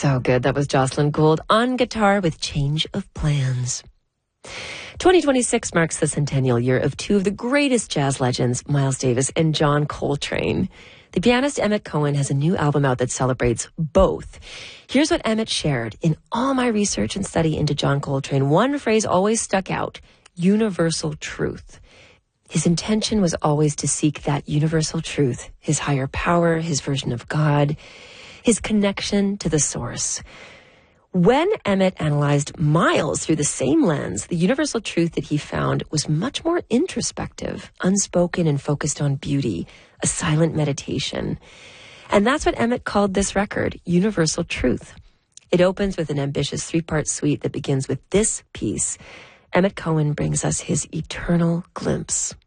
So good. That was Jocelyn Gould on guitar with Change of Plans. 2026 marks the centennial year of two of the greatest jazz legends, Miles Davis and John Coltrane. The pianist Emmett Cohen has a new album out that celebrates both. Here's what Emmett shared. In all my research and study into John Coltrane, one phrase always stuck out: universal truth. His intention was always to seek that universal truth, his higher power, his version of God, his connection to the source. When Emmett analyzed Miles through the same lens, the universal truth that he found was much more introspective, unspoken, and focused on beauty, a silent meditation. And that's what Emmett called this record, Universal Truth. It opens with an ambitious 3-part suite that begins with this piece. Emmett Cohen brings us his eternal glimpse.